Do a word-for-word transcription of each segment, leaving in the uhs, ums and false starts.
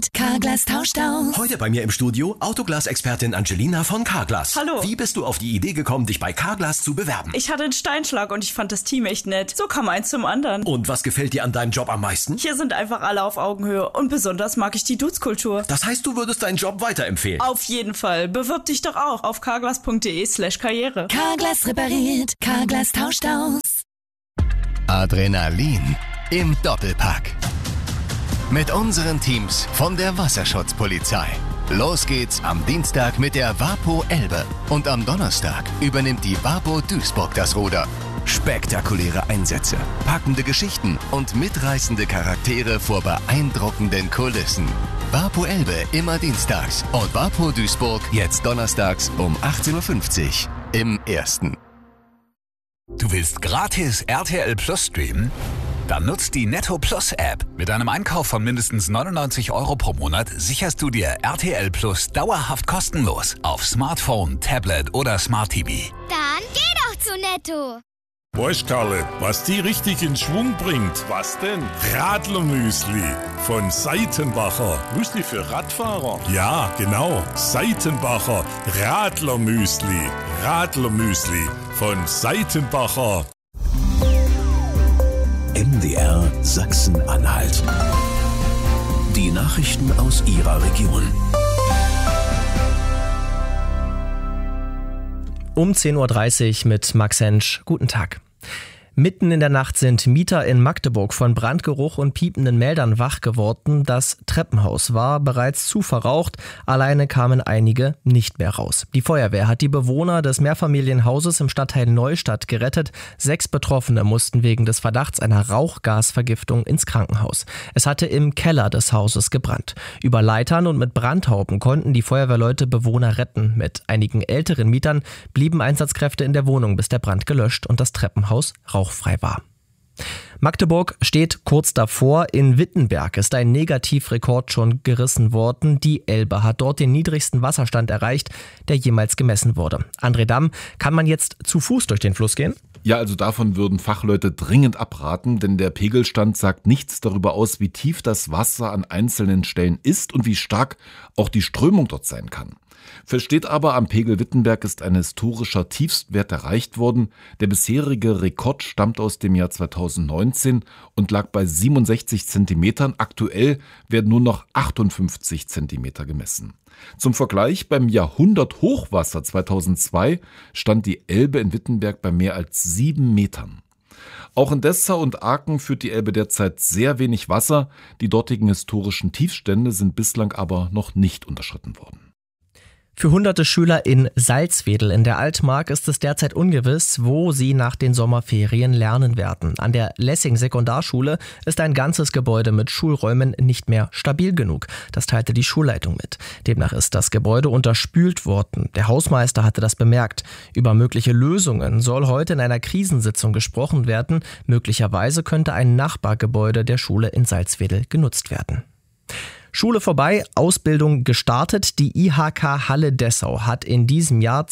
repariert, Carglass tauscht aus. Heute bei mir im Studio Autoglas-Expertin Angelina von Carglass. Hallo. Wie bist du auf die Idee gekommen, dich bei Carglass zu bewerben? Ich hatte einen Steinschlag und ich fand das Team echt nett. So kam eins zum anderen. Und was gefällt dir an deinem Job am meisten? Hier sind einfach alle auf Augenhöhe und besonders mag ich die Dudes-Kultur. Das heißt, du würdest deinen Job weiterempfehlen? Auf jeden Fall. Bewirb dich doch auch auf carglass.de slash karriere. Carglass repariert, Carglass tauscht aus. Adrenalin im Doppelpack. Mit unseren Teams von der Wasserschutzpolizei. Los geht's am Dienstag mit der Wapo Elbe. Und am Donnerstag übernimmt die Wapo Duisburg das Ruder. Spektakuläre Einsätze, packende Geschichten und mitreißende Charaktere vor beeindruckenden Kulissen. Wapo Elbe immer dienstags und Wapo Duisburg jetzt donnerstags um achtzehn Uhr fünfzig im Ersten. Du willst gratis R T L Plus streamen? Dann nutzt die Netto Plus App. Mit einem Einkauf von mindestens neunundneunzig Euro pro Monat sicherst du dir R T L Plus dauerhaft kostenlos auf Smartphone, Tablet oder Smart T V. Dann geh doch zu Netto. Weißt Karle, was die richtig in Schwung bringt? Was denn? Radlermüsli von Seitenbacher. Müsli für Radfahrer? Ja, genau. Seitenbacher Radlermüsli. Radlermüsli von Seitenbacher. M D R Sachsen-Anhalt. Die Nachrichten aus Ihrer Region. Um zehn Uhr dreißig mit Max Hensch. Guten Tag. Mitten in der Nacht sind Mieter in Magdeburg von Brandgeruch und piependen Meldern wach geworden. Das Treppenhaus war bereits zu verraucht. Alleine kamen einige nicht mehr raus. Die Feuerwehr hat die Bewohner des Mehrfamilienhauses im Stadtteil Neustadt gerettet. Sechs Betroffene mussten wegen des Verdachts einer Rauchgasvergiftung ins Krankenhaus. Es hatte im Keller des Hauses gebrannt. Über Leitern und mit Brandhauben konnten die Feuerwehrleute Bewohner retten. Mit einigen älteren Mietern blieben Einsatzkräfte in der Wohnung, bis der Brand gelöscht und das Treppenhaus rauchfrei war. Magdeburg steht kurz davor. In Wittenberg ist ein Negativrekord schon gerissen worden. Die Elbe hat dort den niedrigsten Wasserstand erreicht, der jemals gemessen wurde. André Damm, kann man jetzt zu Fuß durch den Fluss gehen? Ja, also davon würden Fachleute dringend abraten, denn der Pegelstand sagt nichts darüber aus, wie tief das Wasser an einzelnen Stellen ist und wie stark auch die Strömung dort sein kann. Feststeht aber, am Pegel Wittenberg ist ein historischer Tiefstwert erreicht worden. Der bisherige Rekord stammt aus dem Jahr zweitausendneunzehn und lag bei siebenundsechzig Zentimetern. Aktuell werden nur noch achtundfünfzig Zentimeter gemessen. Zum Vergleich, beim Jahrhundert-Hochwasser zweitausendzwei stand die Elbe in Wittenberg bei mehr als sieben Metern. Auch in Dessau und Aachen führt die Elbe derzeit sehr wenig Wasser. Die dortigen historischen Tiefstände sind bislang aber noch nicht unterschritten worden. Für hunderte Schüler in Salzwedel in der Altmark ist es derzeit ungewiss, wo sie nach den Sommerferien lernen werden. An der Lessing-Sekundarschule ist ein ganzes Gebäude mit Schulräumen nicht mehr stabil genug. Das teilte die Schulleitung mit. Demnach ist das Gebäude unterspült worden. Der Hausmeister hatte das bemerkt. Über mögliche Lösungen soll heute in einer Krisensitzung gesprochen werden. Möglicherweise könnte ein Nachbargebäude der Schule in Salzwedel genutzt werden. Schule vorbei, Ausbildung gestartet. Die I H K Halle Dessau hat in diesem Jahr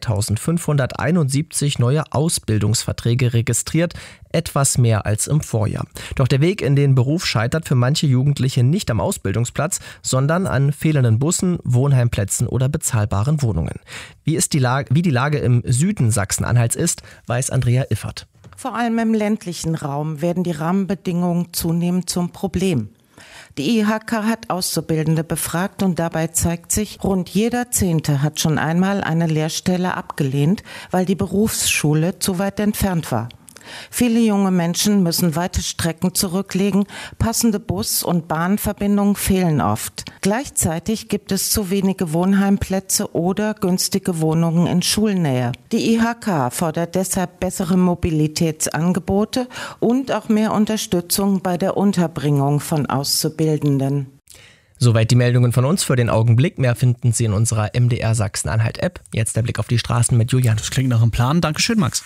zweitausendfünfhunderteinundsiebzig neue Ausbildungsverträge registriert, etwas mehr als im Vorjahr. Doch der Weg in den Beruf scheitert für manche Jugendliche nicht am Ausbildungsplatz, sondern an fehlenden Bussen, Wohnheimplätzen oder bezahlbaren Wohnungen. Wie, ist die Lage, wie die Lage im Süden Sachsen-Anhalts ist, weiß Andrea Iffert. Vor allem im ländlichen Raum werden die Rahmenbedingungen zunehmend zum Problem. Die I H K hat Auszubildende befragt und dabei zeigt sich, rund jeder Zehnte hat schon einmal eine Lehrstelle abgelehnt, weil die Berufsschule zu weit entfernt war. Viele junge Menschen müssen weite Strecken zurücklegen, passende Bus- und Bahnverbindungen fehlen oft. Gleichzeitig gibt es zu wenige Wohnheimplätze oder günstige Wohnungen in Schulnähe. Die I H K fordert deshalb bessere Mobilitätsangebote und auch mehr Unterstützung bei der Unterbringung von Auszubildenden. Soweit die Meldungen von uns für den Augenblick. Mehr finden Sie in unserer M D R Sachsen-Anhalt-App. Jetzt der Blick auf die Straßen mit Julian. Das klingt nach einem Plan. Dankeschön, Max.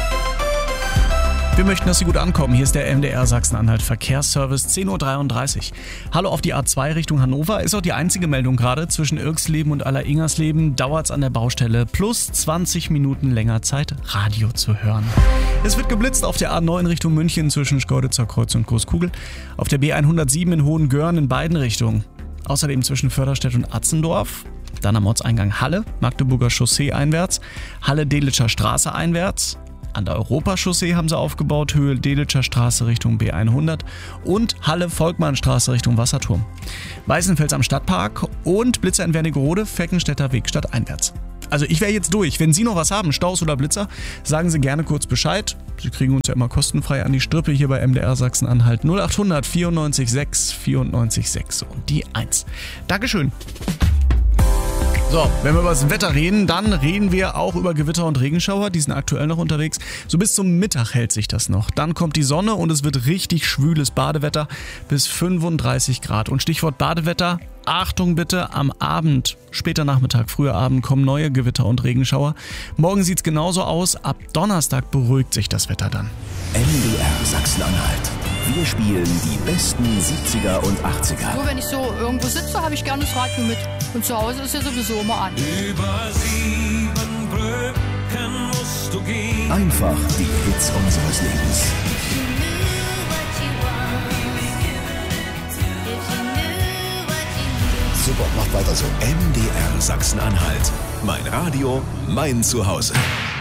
Wir möchten, dass Sie gut ankommen. Hier ist der M D R Sachsen-Anhalt Verkehrsservice, zehn Uhr dreiunddreißig. Hallo auf die A zwei Richtung Hannover. Ist auch die einzige Meldung gerade. Zwischen Irksleben und Aller-Ingersleben dauert es an der Baustelle plus zwanzig Minuten länger Zeit, Radio zu hören. Es wird geblitzt auf der A neun Richtung München zwischen Schkeuditzer Kreuz und Großkugel. Auf der B hundertsieben in Hohengörn in beiden Richtungen. außerdem zwischen Förderstedt und Atzendorf. Dann am Ortseingang Halle, Magdeburger Chaussee einwärts, Halle-Delitscher Straße einwärts. An der Europachaussee haben sie aufgebaut, Höhe Delitscher Straße Richtung B hundert und Halle-Volkmannstraße Richtung Wasserturm. Weißenfels am Stadtpark und Blitzer in Wernigerode, Feckenstädter Weg stadteinwärts. Also ich wäre jetzt durch. Wenn Sie noch was haben, Staus oder Blitzer, sagen Sie gerne kurz Bescheid. Sie kriegen uns ja immer kostenfrei an die Strippe hier bei M D R Sachsen-Anhalt. null acht hundert vierundneunzig sechs vierundneunzig sechs und die eins. Dankeschön. So, wenn wir über das Wetter reden, dann reden wir auch über Gewitter und Regenschauer. Die sind aktuell noch unterwegs. So bis zum Mittag hält sich das noch. Dann kommt die Sonne und es wird richtig schwüles Badewetter bis fünfunddreißig Grad. Und Stichwort Badewetter, Achtung bitte, am Abend, später Nachmittag, früher Abend kommen neue Gewitter und Regenschauer. Morgen sieht es genauso aus. Ab Donnerstag beruhigt sich das Wetter dann. M D R Sachsen-Anhalt. Wir spielen die besten siebziger und achtziger. Nur wenn ich so irgendwo sitze, habe ich gerne das Radio mit. Und zu Hause ist ja sowieso immer an. Über sieben Brücken musst du gehen. Einfach die Hits unseres Lebens. Super, macht weiter so. M D R Sachsen-Anhalt. Mein Radio, mein Zuhause.